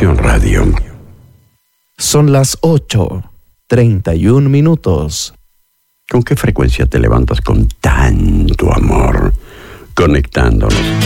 Estación Radio. Son las 8:31. ¿Con qué frecuencia te levantas con tanto amor? Conectándonos